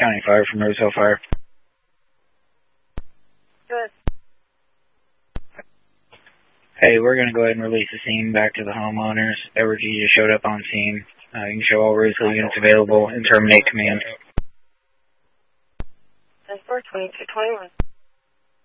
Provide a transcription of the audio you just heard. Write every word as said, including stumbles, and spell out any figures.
County Fire from Roseville Fire. Good. Hey, we're going to go ahead and release the scene back to the homeowners. Evergy just showed up on scene. Uh, you can show all Roseville units available and terminate command. ten four, twenty-two twenty-one.